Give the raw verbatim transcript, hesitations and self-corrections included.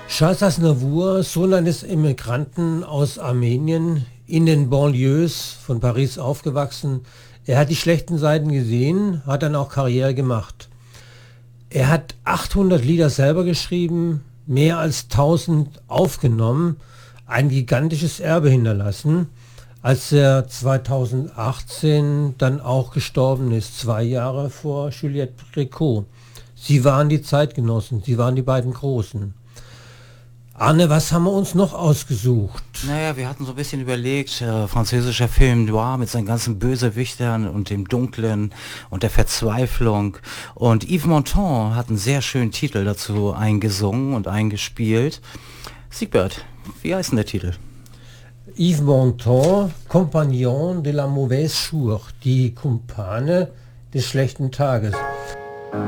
Charles Aznavour, Sohn eines Immigranten aus Armenien, in den Banlieues von Paris aufgewachsen. Er hat die schlechten Seiten gesehen, hat dann auch Karriere gemacht. Er hat achthundert Lieder selber geschrieben, mehr als tausend aufgenommen, ein gigantisches Erbe hinterlassen, als er zweitausendachtzehn dann auch gestorben ist, zwei Jahre vor Juliette Gréco. Sie waren die Zeitgenossen, sie waren die beiden Großen. Arne, was haben wir uns noch ausgesucht? Naja, wir hatten so ein bisschen überlegt, äh, französischer Film Noir mit seinen ganzen Bösewichtern und dem Dunklen und der Verzweiflung. Und Yves Montand hat einen sehr schönen Titel dazu eingesungen und eingespielt. Siegbert, wie heißt denn der Titel? Yves Montand, Compagnon de la mauvaise jour, die Kumpane des schlechten Tages.